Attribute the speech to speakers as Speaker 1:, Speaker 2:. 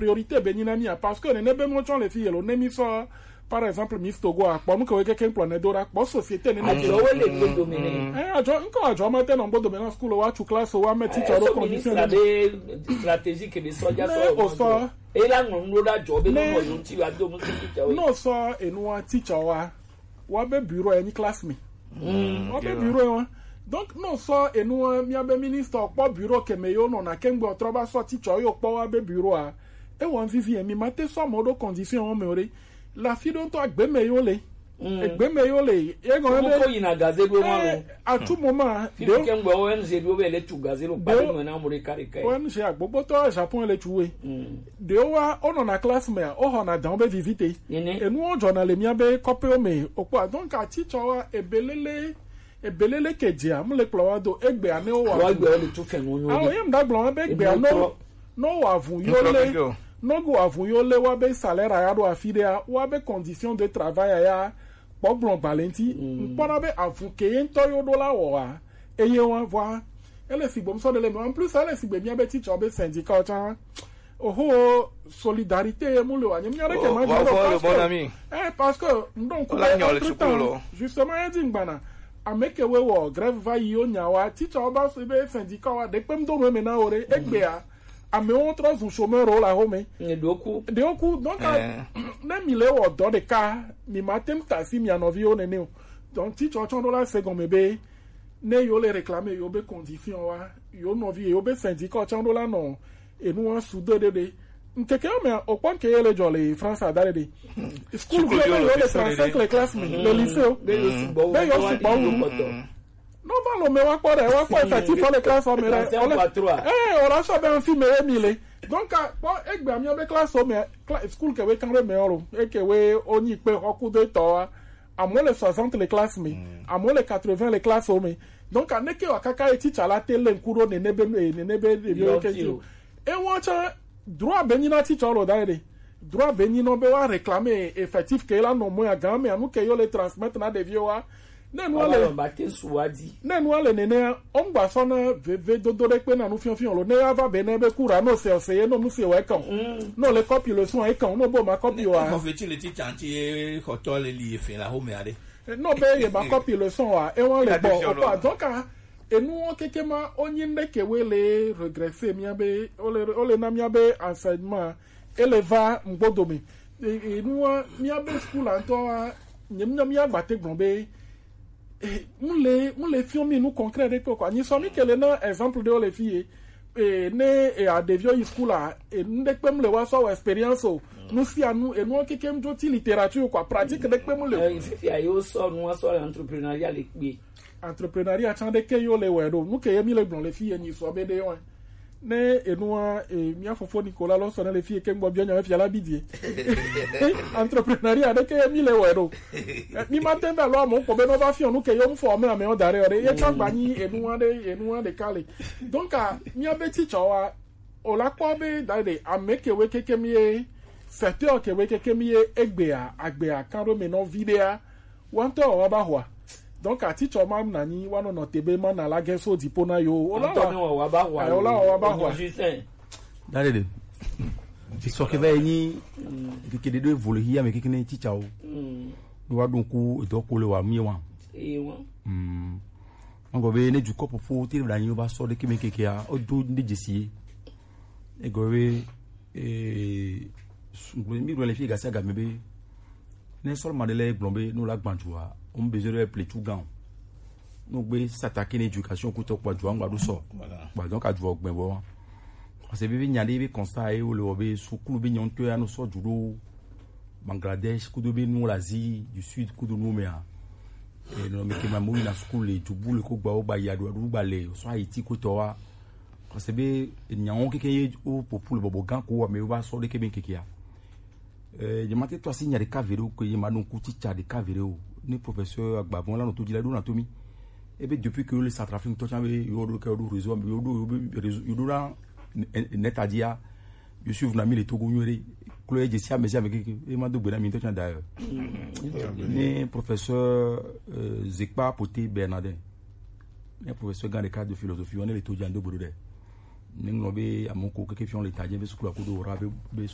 Speaker 1: priorité beninamia parce que ne be mo chon le fi yelo ne mi so par exemple Miss Togo a po mu ko quelqu'un plan dora po société ne
Speaker 2: ne lo we le dominer
Speaker 1: ajo ma te no bo dominer school wa chu class wa me teacher ro condition
Speaker 2: de stratégique be so ja so e la no da job no mo yo ti wa do mo teacher
Speaker 1: no so enu wa teacher wa be bureau eni class me wa be bureau wa donc non so enu mi abe minister po bureau ke me yo no na kengbe otroba so teacher yo po wa be bureau a e won vivi mi mate so modo condition o me ore la fi don to agbe me yo le egbe me yo le e go be
Speaker 2: ko ina gazebo ma lo
Speaker 1: à tout moment
Speaker 2: de kengbe o en je do be le tu gazebo pa no na mo re kare kai
Speaker 1: on je agbogbo to Japon le tuwe de wa ono na class me o ho na dan be visiter enu o journal le mi abe copy o me opo donc a teacher wa ebelele keje am le plowa do egbe ane o wa
Speaker 2: egbe o le tu fe no
Speaker 1: ah yem da gbon be egbe no wa vun yo le no go avun yo le wa be salaire ya do afide wa be condition de travail ya poblon balenti mpona be avun ke ento yo do la wa eye wa voir ele si bom so de le en plus ele si be mi be teacher be syndicat cha oho solidarité mo le wa nyem nyare ke ma
Speaker 3: bon ami
Speaker 1: parce que donc justement e di ngbana ameke we wo grève va yo nyawa teacher ba so be syndicat wa de pem do me na ore egbe a ame outros un chômeur la home de oku donc na mi le wo do de ka mi matem taxi mi anovi o nene donc ti cho do la second mebe ne yo le réclamer yo be condition wa yo novi yo be syndicat cho do la no e nu an su de nkeke me o pon ke le jole France adare de school yo le 35 les classes le lycée be yo su bo no va lo me wa kwa effectif pour les classes o me ora so be fi me emile donc po egbe ami o be class o me school ke we kan re me oro e ke we oni pe oku de to à moins les 60 les classes me à moins les 80 les classes o me donc aneke wa kaka e teacher la tele nkuro ne nebe de yo ke ti e won cha droit benina teacher lo dare droit benino be wa réclamer effectif ke la no mo ya gan me anu ke yo le transmettre na de vieux wa nenu ale nene omba sona ve dodore pe na nu fion lo ne ava be ne be kura no se no mu se we kan no le copy le son e kan no bo ma copy wa
Speaker 3: ko fe ti le ti chanti hotel li fin la home ade
Speaker 1: no be ye ma copy le son wa e won le bo opa donc enu keke ma onyi ndeke we le regresser mi abe ole na mi abe enseignement eleva mbodomi enu mi abe school anto nyem ya gbate gbonbe mule fion mi nous concret de quoi ni so mi kele na exemple de les filles ne a devio school a ndek pem le wa so experience o nous si anu e no keke mjo ti littérature quoi pratique ndek pem le
Speaker 2: fi ayo so no so entrepreneuriat le pe
Speaker 1: entrepreneuriat chan de ke yo le wedo nous ke mi le blon les filles ni so be de yon ne enua mi afofo Nicolas lo so na les filles ke ngbo bien nya fi ala bidie entrepreneuriat de ke mi le wedo mi matin ba lo mo ko be no ba fi onu ke yo mfo me ame o dare ore ye chagba ni enua de kale donc mi abeti chowa o la ko be dade ameke we keke mi e secteur ke we keke mi egbe a kan ro me no video wan to wa ba hwa donc a teacher ma nani wano no tebe ma na la geso dipo na yo ola
Speaker 2: wa ba
Speaker 4: dade ti so ke be ni ke de do volo hiya me ke ne teacher o wa dun ku do ko le wa mi wa ngo be ne ju ko fo ti da yin ba so de ke me ke a o do ndi jesi e go we mi do le fi ga sa ga me be ne so ma de le glombe no la gbanjuwa on besoin de plus tout gant nous be s'attaquer l'éducation ko to kwa juwa ngado so ba donc a juwa ogben bo c'est bébé nyali be constat e o le obe sukulu be nyonto ya no so judo Bangladesh ku do be no l'Asie du Sud ku do no me a e no me ke mamu na school le jubu le ko gba o ba ya do ba le so Haiti ko to wa c'est be nyaon keke o popule bobo gan ko me ba so de ke ben keke ya je mate to si nyari ka vero ko ye manu ku ti cha de ka vero ni professeur agbavon la no to di la do na to mi et bien depuis que le Centrafrique to chambe yo do ke do réseau yo do la net adia je suis venu mi le Togo nyore Chloé je sia mais avec e ma do gbena mi to chan d'ailleurs ni professeur Zekpa Poté Bernardin ni professeur dans le cadre de philosophie on est le to jando bodo de ni ngobe amoko ke fion le tadien be sukula ko do rabe